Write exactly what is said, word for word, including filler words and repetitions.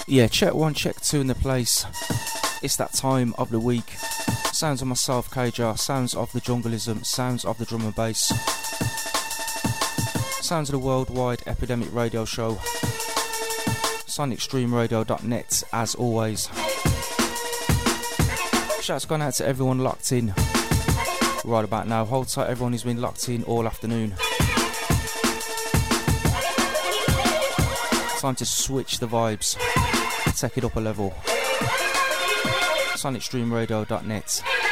Yeah, check one, check two in the place. It's that time of the week. Sounds of myself, K J, sounds of the jungleism, sounds of the drum and bass, sounds of the worldwide epidemic radio show. sonic stream radio dot net as always. Shouts gone out to everyone locked in right about now. Hold tight, everyone who's been locked in all afternoon. Time to switch the vibes, take it up a level. sonic stream radio dot net.